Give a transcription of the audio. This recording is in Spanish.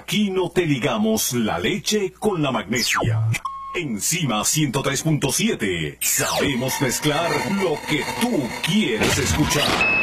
Aquí no te ligamos la leche con la magnesia. Enzima 103.7. Sabemos mezclar lo que tú quieres escuchar.